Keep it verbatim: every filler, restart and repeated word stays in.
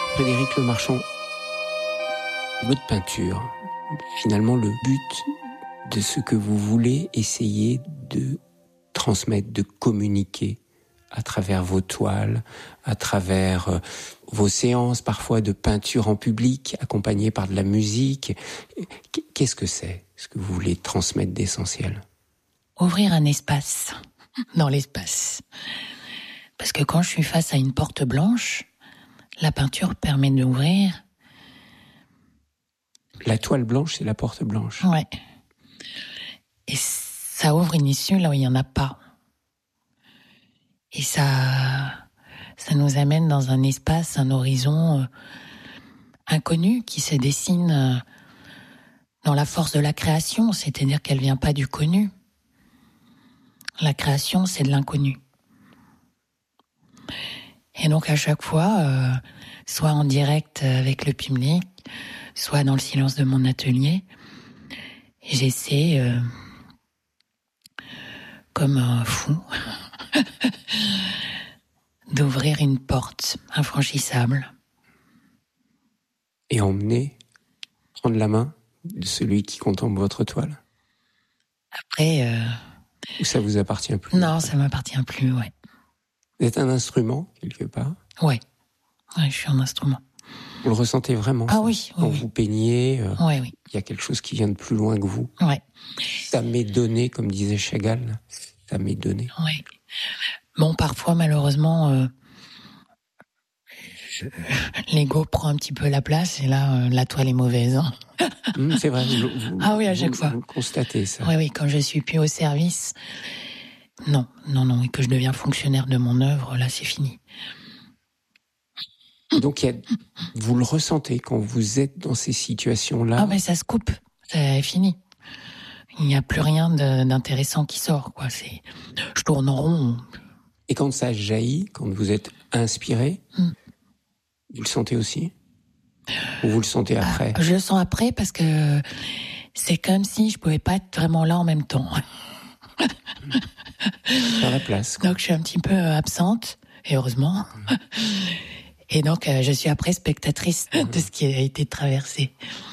Frédéric Lemarchand, votre peinture, finalement le but de ce que vous voulez essayer de transmettre, de communiquer à travers vos toiles, à travers vos séances parfois de peinture en public, accompagnées par de la musique. Qu'est-ce que c'est, ce que vous voulez transmettre d'essentiel ? Ouvrir un espace dans l'espace. Parce que quand je suis face à une porte blanche, la peinture permet d'ouvrir. La toile blanche, c'est la porte blanche. Ouais. Et ça ouvre une issue là où il n'y en a pas. Et ça, ça nous amène dans un espace, un horizon euh, inconnu qui se dessine euh, dans la force de la création, c'est-à-dire qu'elle vient pas du connu. La création, c'est de l'inconnu. Et donc à chaque fois, euh, soit en direct avec le public, soit dans le silence de mon atelier, j'essaie, euh, comme un fou, d'ouvrir une porte infranchissable. Et emmener, prendre la main de celui qui contemple votre toile. Après... Euh... Ou ça vous appartient plus ? Non, ça m'appartient plus, ouais. Vous êtes un instrument, quelque part ? Ouais. Ouais, je suis un instrument. Vous le ressentez vraiment ? Ah ça, oui, quand oui. vous peignez, euh, ouais, oui. Il y a quelque chose qui vient de plus loin que vous. Ouais. Ça m'est donné, comme disait Chagall. Ça m'est donné. Ouais. Bon, parfois, malheureusement, euh, je... l'ego prend un petit peu la place et là, euh, la toile est mauvaise. Hein. Mmh, c'est vrai. Vous, vous, ah oui, à chaque vous, fois. Vous constatez ça. Oui, oui, quand je suis plus au service, non, non, non, et que je deviens fonctionnaire de mon œuvre, là, c'est fini. Donc, il y a, vous le ressentez quand vous êtes dans ces situations-là. Ah, mais ça se coupe, c'est fini. Il n'y a plus rien de, d'intéressant qui sort, quoi. C'est, je tourne en rond. Et quand ça jaillit, quand vous êtes inspiré, mm. vous le sentez aussi ? Ou vous le sentez après ? ah, Je le sens après parce que c'est comme si je pouvais pas être vraiment là en même temps. Faire la place. Quoi. Donc je suis un petit peu absente, et heureusement. Mm. Et donc je suis après spectatrice mm. de ce qui a été traversé.